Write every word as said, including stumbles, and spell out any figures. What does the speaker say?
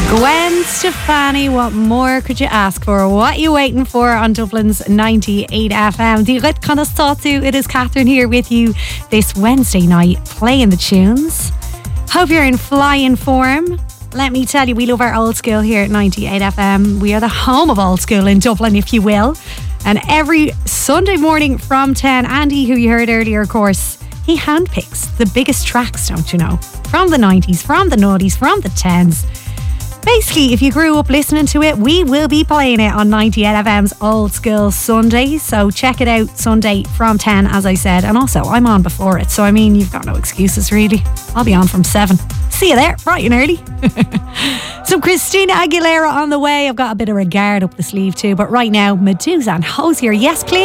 Gwen Stefani, what more could you ask for? What are you waiting for on Dublin's ninety-eight F M? Dírit Chana Statu, it is Catherine here with you this Wednesday night playing the tunes. Hope you're in flying form. Let me tell you, we love our old school here at ninety-eight F M. We are the home of old school in Dublin, if you will. And every Sunday morning from ten, Andy, who you heard earlier, of course, he handpicks the biggest tracks, don't you know? From the nineties, from the noughties, from the tens. Basically, if you grew up listening to it, we will be playing it on ninety-eight F M's Old School Sunday. So check it out Sunday from ten, as I said. And also, I'm on before it. So, I mean, you've got no excuses, really. I'll be on from seven. See you there, bright and early. Some Christina Aguilera on the way. I've got a bit of regard up the sleeve too. But right now, Medusa and Hosier. Yes, please.